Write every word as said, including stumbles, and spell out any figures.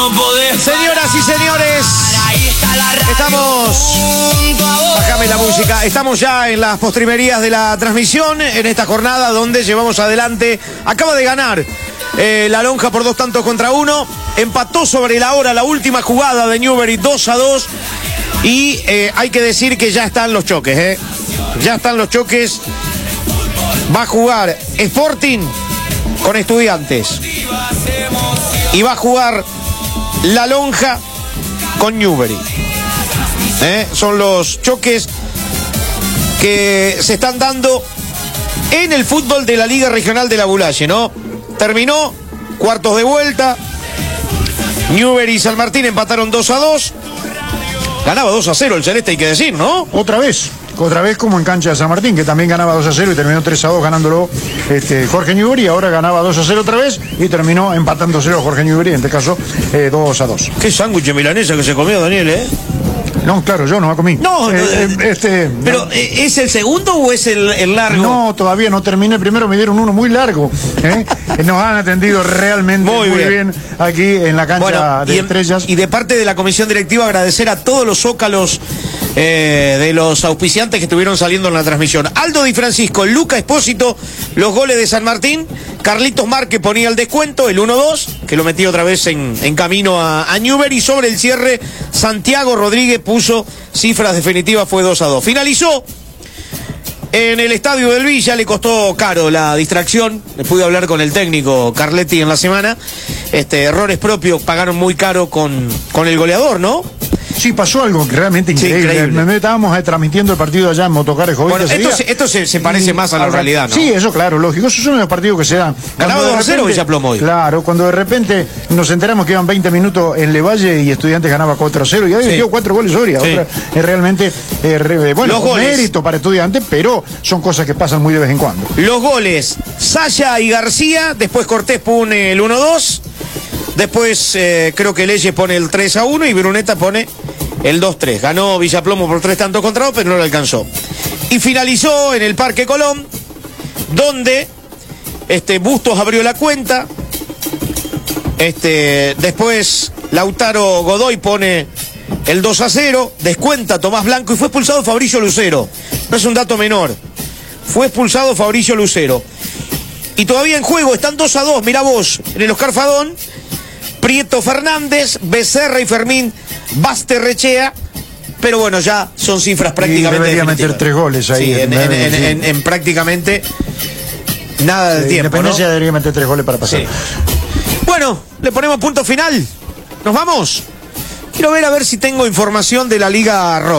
no podés. Señoras y señores, estamos... Bájame la música. Estamos ya en las postrimerías de la transmisión, en esta jornada donde llevamos adelante. Acaba de ganar eh, la Lonja por dos tantos contra uno. Empató sobre la hora la última jugada de Newbery, dos a dos. Y eh, hay que decir que ya están los choques, ¿eh? Ya están los choques. Va a jugar Sporting con Estudiantes. Y va a jugar la Lonja con Newbery. ¿Eh? Son los choques que se están dando en el fútbol de la Liga Regional de la Bulaye, ¿no? Terminó, cuartos de vuelta. Newbery y San Martín empataron dos a dos. Ganaba dos a cero el Celeste, hay que decir, ¿no? Otra vez, otra vez como en cancha de San Martín, que también ganaba dos a cero y terminó tres a dos ganándolo este, Jorge Newbery. Ahora ganaba dos a cero otra vez y terminó empatando cero Jorge Newbery, en este caso eh, dos a dos. Qué sándwich milanesa que se comió Daniel, ¿eh? No, claro, yo no la comí. No, eh, no eh, este, pero no. ¿es el segundo o es el, el largo? No, todavía no terminé. El primero me dieron uno muy largo. ¿eh? Nos han atendido realmente muy, muy bien. bien aquí en la cancha bueno, de y en, Estrellas. Y de parte de la comisión directiva agradecer a todos los zócalos eh, de los auspiciantes que estuvieron saliendo en la transmisión. Aldo Di Francisco, Luca Espósito, los goles de San Martín. Carlitos Márquez ponía el descuento, el uno dos, que lo metía otra vez en, en camino a, a Newbery. Y sobre el cierre, Santiago Rodríguez puso cifras definitivas, fue dos a dos. Finalizó en el estadio del Villa, le costó caro la distracción. Le pude hablar con el técnico Carletti en la semana. Este, errores propios pagaron muy caro con, con el goleador, ¿no? Sí, pasó algo realmente increíble. Sí, increíble. Me estábamos transmitiendo el partido allá en Motocares Jovita. Bueno, esto, se, esto se, se parece y, más a la realidad, ¿no? Sí, eso claro, lógico. Esos son los partidos que se dan. Ganaba dos a cero Villaplomo hoy. Claro, cuando de repente nos enteramos que iban veinte minutos en Levalle y Estudiantes ganaba cuatro a cero y ahí dio sí. cuatro goles Soria. Sí. Otra, es realmente, eh, re, bueno, los goles. Mérito para Estudiantes, pero son cosas que pasan muy de vez en cuando. Los goles, Saya y García, después Cortés pone el uno dos, después eh, creo que Leyes pone el tres a uno y Bruneta pone el dos tres. Ganó Villaplomo por tres tantos contra dos, pero no lo alcanzó. Y finalizó en el Parque Colón, donde este, Bustos abrió la cuenta. Este, después Lautaro Godoy pone el dos a cero. Descuenta Tomás Blanco y fue expulsado Fabricio Lucero. No es un dato menor. Fue expulsado Fabricio Lucero. Y todavía en juego están dos a dos. Mirá vos, en el Oscar Fadón, Prieto Fernández, Becerra y Fermín Basterrechea, pero bueno, ya son cifras prácticamente debería meter tres goles ahí. Sí, en, en, en, en, en, en prácticamente nada de sí, tiempo, Independencia ¿no? debería meter tres goles para pasar. Sí. Bueno, le ponemos punto final. ¿Nos vamos? Quiero ver a ver si tengo información de la Liga Roja.